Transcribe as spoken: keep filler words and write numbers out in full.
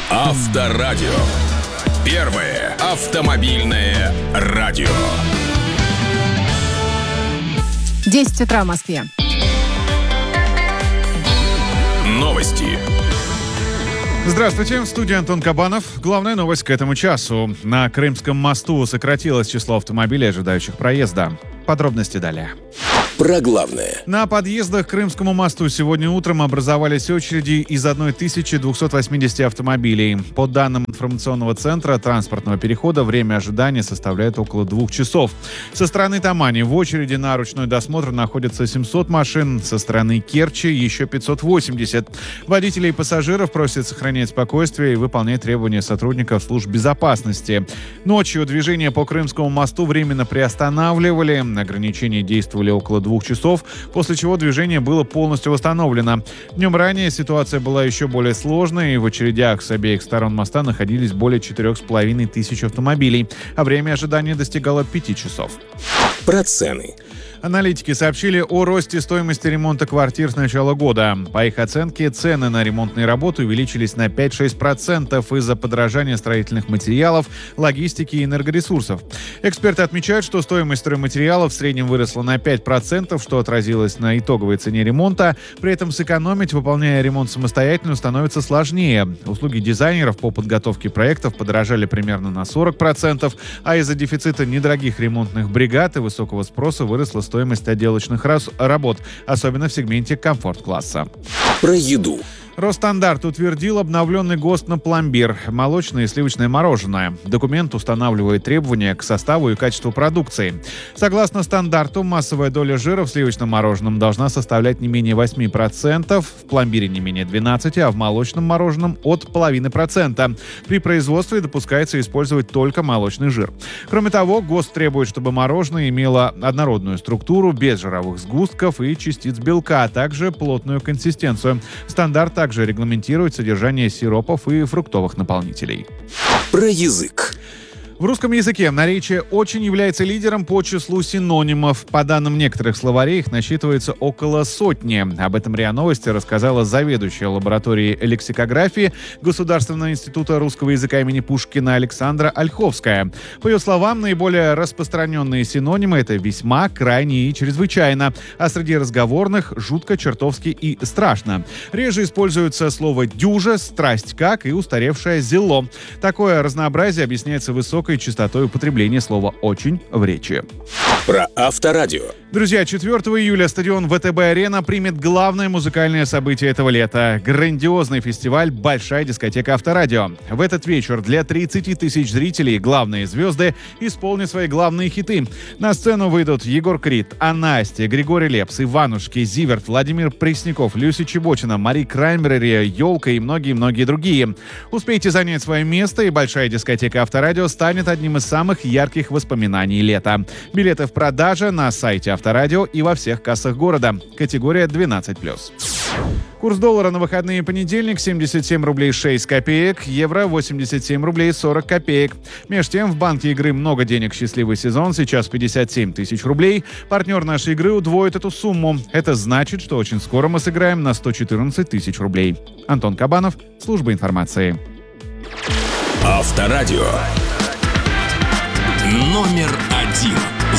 Авторадио. Первое автомобильное радио. десять утра в Москве. Новости. Здравствуйте, в студии Антон Кабанов. Главная новость к этому часу. На Крымском мосту сократилось число автомобилей, ожидающих проезда. Подробности далее. Про главное. На подъездах к Крымскому мосту сегодня утром образовались очереди из тысячи двухсот восьмидесяти автомобилей. По данным информационного центра транспортного перехода, время ожидания составляет около двух часов. Со стороны Тамани в очереди на ручной досмотр находится семьсот машин, со стороны Керчи еще пятьсот восемьдесят. Водителей и пассажиров просят сохранять спокойствие и выполнять требования сотрудников служб безопасности. Ночью движение по Крымскому мосту временно приостанавливали. Ограничения действовали около двух часов, после чего движение было полностью восстановлено. Днем ранее ситуация была еще более сложной, и в очередях с обеих сторон моста находились более четырех с половиной тысяч автомобилей, а время ожидания достигало пяти часов. Про цены. Аналитики сообщили о росте стоимости ремонта квартир с начала года. По их оценке, цены на ремонтные работы увеличились на пять-шесть процентов из-за подорожания строительных материалов, логистики и энергоресурсов. Эксперты отмечают, что стоимость стройматериалов в среднем выросла на пять процентов, что отразилось на итоговой цене ремонта. При этом сэкономить, выполняя ремонт самостоятельно, становится сложнее. Услуги дизайнеров по подготовке проектов подорожали примерно на сорок процентов, а из-за дефицита недорогих ремонтных бригад и высокого спроса выросла стоимость отделочных работ, особенно в сегменте комфорт-класса. Про еду. Росстандарт утвердил обновленный ГОСТ на пломбир, молочное и сливочное мороженое. Документ устанавливает требования к составу и качеству продукции. Согласно стандарту, массовая доля жира в сливочном мороженом должна составлять не менее восемь процентов, в пломбире не менее двенадцать процентов, а в молочном мороженом от половины процента. При производстве допускается использовать только молочный жир. Кроме того, ГОСТ требует, чтобы мороженое имело однородную структуру, без жировых сгустков и частиц белка, а также плотную консистенцию. Стандарт также регламентирует содержание сиропов и фруктовых наполнителей. Про язык. В русском языке наречие «очень» является лидером по числу синонимов. По данным некоторых словарей, их насчитывается около сотни. Об этом РИА Новости рассказала заведующая лабораторией лексикографии Государственного института русского языка имени Пушкина Александра Ольховская. По ее словам, наиболее распространенные синонимы — это «весьма», «крайне» и «чрезвычайно». А среди разговорных — «жутко», «чертовски» и «страшно». Реже используются слово «дюжа», «страсть как» и устаревшее «зело». Такое разнообразие объясняется высокой частотой употребления слова «очень» в речи. Про Авторадио. Друзья, четвёртого июля стадион ВТБ-арена примет главное музыкальное событие этого лета – грандиозный фестиваль «Большая дискотека Авторадио». В этот вечер для тридцати тысяч зрителей главные звезды исполнят свои главные хиты. На сцену выйдут Егор Крид, Анастя, Григорий Лепс, Иванушки, Зиверт, Владимир Пресняков, Люся Чеботина, Мари Краймбрери, Ёлка и многие-многие другие. Успейте занять свое место, и «Большая дискотека Авторадио» станет одним из самых ярких воспоминаний лета. Билеты в продаже на сайте Авторадио и во всех кассах города. Категория двенадцать плюс. Курс доллара на выходные понедельник — семьдесят семь рублей шесть копеек, евро — восемьдесят семь рублей сорок копеек. Меж тем в банке игры «Много денег. Счастливый сезон» сейчас пятьдесят семь тысяч рублей. Партнер нашей игры удвоит эту сумму. Это значит, что очень скоро мы сыграем на сто четырнадцать тысяч рублей. Антон Кабанов, служба информации. Авторадио. Номер один.